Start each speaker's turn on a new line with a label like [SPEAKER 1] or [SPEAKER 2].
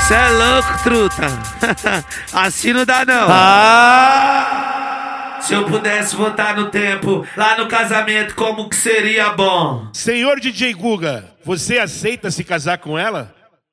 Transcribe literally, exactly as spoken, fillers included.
[SPEAKER 1] Cê é louco, truta. Assim não dá, não.
[SPEAKER 2] Ah!
[SPEAKER 1] Se eu pudesse voltar no tempo, lá no casamento, como que seria bom?
[SPEAKER 2] Senhor D J Guga, você aceita se casar com ela?